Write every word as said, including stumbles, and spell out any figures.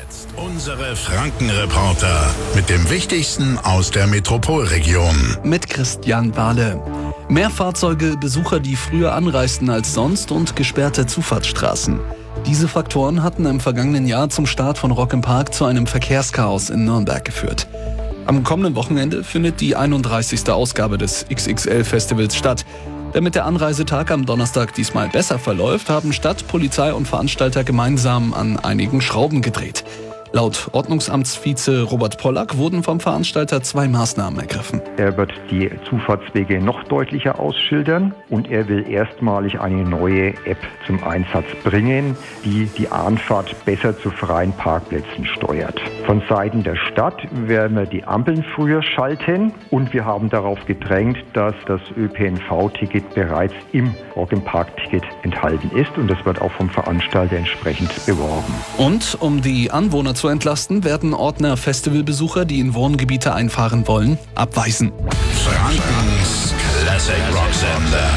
Jetzt unsere Franken-Reporter mit dem Wichtigsten aus der Metropolregion. Mit Christian Bahle. Mehr Fahrzeuge, Besucher, die früher anreisten als sonst und gesperrte Zufahrtsstraßen. Diese Faktoren hatten im vergangenen Jahr zum Start von Rock im Park zu einem Verkehrschaos in Nürnberg geführt. Am kommenden Wochenende findet die einunddreißigste Ausgabe des X X L-Festivals statt. Damit der Anreisetag am Donnerstag diesmal besser verläuft, haben Stadt, Polizei und Veranstalter gemeinsam an einigen Schrauben gedreht. Laut Ordnungsamtsvize Robert Pollack wurden vom Veranstalter zwei Maßnahmen ergriffen. Er wird die Zufahrtswege noch deutlicher ausschildern und er will erstmalig eine neue App zum Einsatz bringen, die die Anfahrt besser zu freien Parkplätzen steuert. Von Seiten der Stadt werden wir die Ampeln früher schalten und wir haben darauf gedrängt, dass das Ö P N V-Ticket bereits im Rock im Park-Ticket enthalten ist und das wird auch vom Veranstalter entsprechend beworben. Und um die Anwohner zu entlasten, werden Ordner Festivalbesucher, die in Wohngebiete einfahren wollen, abweisen. Frankens Classic Rock Sender.